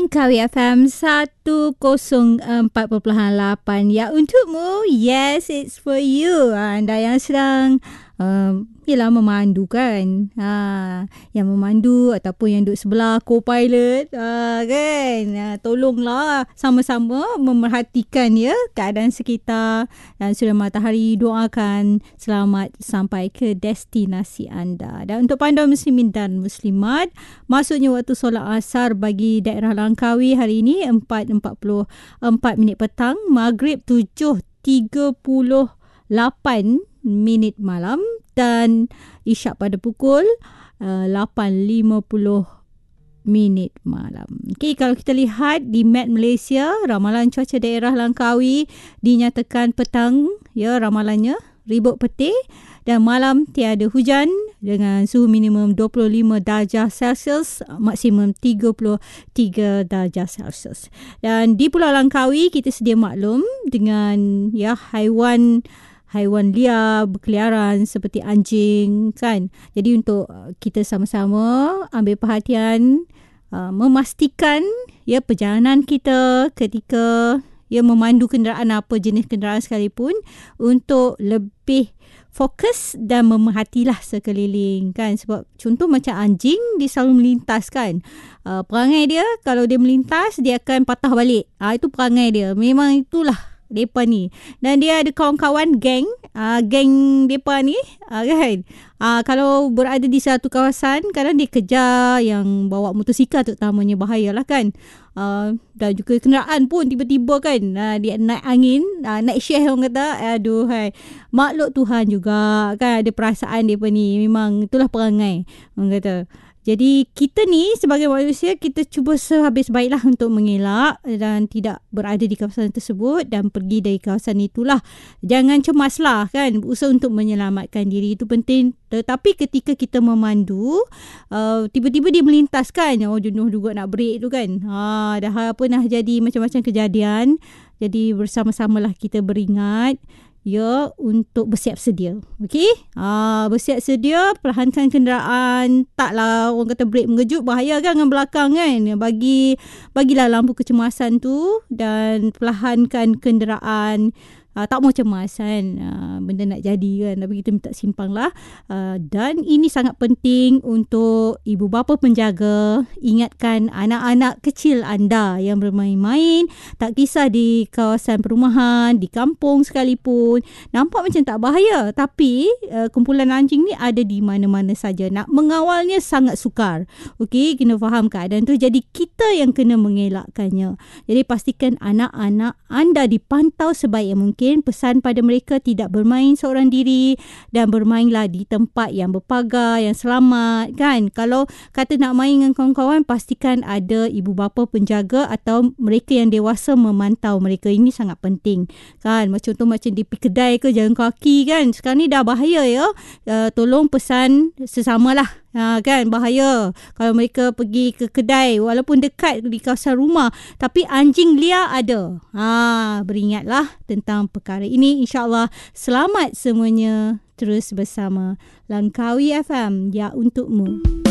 Langkawi FM 104.8 ya untukmu. Yes, it's for you. Anda yang sedang ialah memandu kan, yang memandu ataupun yang duduk sebelah co-pilot kan, tolonglah sama-sama memerhatikan ya keadaan sekitar dan sudah matahari, doakan selamat sampai ke destinasi anda. Dan untuk panduan muslimin dan muslimat, masuknya waktu solat asar bagi daerah Langkawi hari ini 4.44 petang, maghrib 7.38 malam dan isyak pada pukul 8.50 malam. Okey, kalau kita lihat di map Malaysia, ramalan cuaca daerah Langkawi dinyatakan petang ya, ramalannya ribut peti dan malam tiada hujan dengan suhu minimum 25 darjah Celsius, maksimum 33 darjah Celsius. Dan di Pulau Langkawi kita sedia maklum dengan ya haiwan liar berkeliaran seperti anjing kan. Jadi untuk kita sama-sama ambil perhatian, memastikan ya perjalanan kita ketika ya memandu kenderaan apa jenis kenderaan sekalipun untuk lebih fokus dan memerhatilah sekeliling kan. Sebab contoh macam anjing, dia selalu melintas kan. Perangai dia kalau dia melintas dia akan patah balik. Itu perangai dia. Memang itulah depa ni. Dan dia ada kawan-kawan geng depa ni kan. Kalau berada di satu kawasan, kadang dia kejar yang bawa motosikal terutamanya, bahayalah kan. Dan juga kenderaan pun tiba-tiba kan dia naik angin, naik syeh orang kata. Aduh hai. Makhluk Tuhan juga kan, ada perasaan depa ni. Memang itulah perangai orang kata. Jadi kita ni sebagai manusia, kita cuba sehabis baiklah untuk mengelak dan tidak berada di kawasan tersebut dan pergi dari kawasan itulah. Jangan cemaslah kan, berusaha untuk menyelamatkan diri, itu penting. Tetapi ketika kita memandu, tiba-tiba dia melintas kan, jenuh juga nak break tu kan. Dah pernah jadi macam-macam kejadian. Jadi bersama-samalah kita beringat ya untuk bersiap sedia. Okey? Bersiap sedia, perlahankan kenderaan, taklah orang kata brake mengejut, bahaya kan dengan belakang kan. Bagilah lampu kecemasan tu dan perlahankan kenderaan. Tak mau cemas kan, benda nak jadi kan, tapi kita minta simpanglah. Dan ini sangat penting untuk ibu bapa penjaga, ingatkan anak-anak kecil anda yang bermain-main, tak kisah di kawasan perumahan, di kampung sekalipun. Nampak macam tak bahaya, tapi kumpulan anjing ni ada di mana-mana saja. Nak mengawalnya sangat sukar. Okey, kena faham keadaan tu. Jadi kita yang kena mengelakkannya. Jadi pastikan anak-anak anda dipantau sebaik yang mungkin. Pesan pada mereka tidak bermain seorang diri dan bermainlah di tempat yang berpagar, yang selamat kan. Kalau kata nak main dengan kawan-kawan, pastikan ada ibu bapa penjaga atau mereka yang dewasa memantau mereka. Ini sangat penting kan. Contoh macam di kedai ke, jalan kaki kan, sekarang ni dah bahaya ya. Tolong pesan sesamalah. Kan bahaya kalau mereka pergi ke kedai walaupun dekat di kawasan rumah tapi anjing liar ada. Beringatlah tentang perkara ini. InsyaAllah selamat semuanya. Terus bersama Langkawi FM ya untukmu.